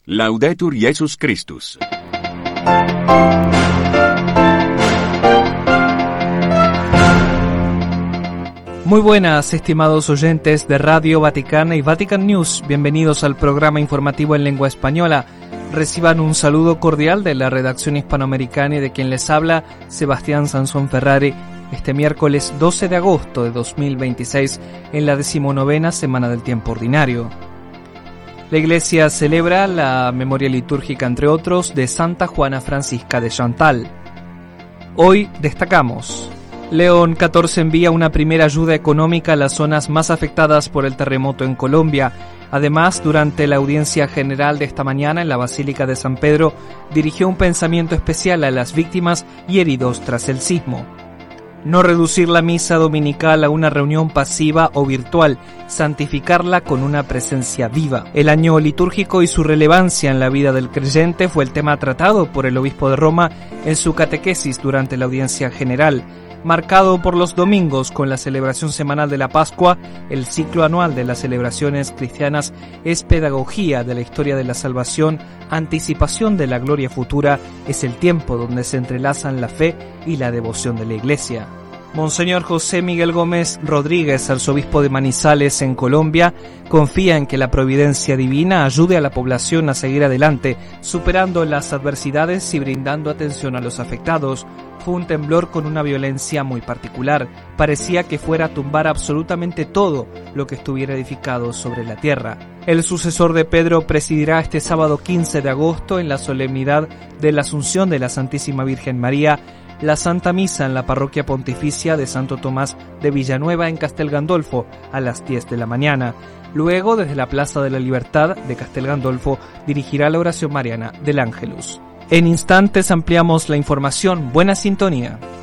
Laudetur Jesus Christus. Muy buenas, estimados oyentes de Radio Vaticana y Vatican News. Bienvenidos al programa informativo en lengua española. Reciban un saludo cordial de la redacción hispanoamericana y de quien les habla, Sebastián Sansón Ferrari, este miércoles 12 de agosto de 2026, en la 19ª semana del tiempo ordinario. La Iglesia celebra la memoria litúrgica, entre otros, de Santa Juana Francisca de Chantal. Hoy destacamos: León XIV envía una primera ayuda económica a las zonas más afectadas por el terremoto en Colombia. Además, durante la audiencia general de esta mañana en la Basílica de San Pedro, dirigió un pensamiento especial a las víctimas y heridos tras el sismo. No reducir la misa dominical a una reunión pasiva o virtual, santificarla con una presencia viva. El año litúrgico y su relevancia en la vida del creyente fue el tema tratado por el obispo de Roma en su catequesis durante la audiencia general. Marcado por los domingos con la celebración semanal de la Pascua, el ciclo anual de las celebraciones cristianas es pedagogía de la historia de la salvación, anticipación de la gloria futura, es el tiempo donde se entrelazan la fe y la devoción de la Iglesia. Monseñor José Miguel Gómez Rodríguez, arzobispo de Manizales en Colombia, confía en que la providencia divina ayude a la población a seguir adelante, superando las adversidades y brindando atención a los afectados. Fue un temblor con una violencia muy particular. Parecía que fuera a tumbar absolutamente todo lo que estuviera edificado sobre la tierra. El sucesor de Pedro presidirá este sábado 15 de agosto, en la solemnidad de la Asunción de la Santísima Virgen María, la Santa Misa en la Parroquia Pontificia de Santo Tomás de Villanueva en Castel Gandolfo a las 10 de la mañana. Luego, desde la Plaza de la Libertad de Castel Gandolfo, dirigirá la oración mariana del Ángelus. En instantes ampliamos la información. Buena sintonía.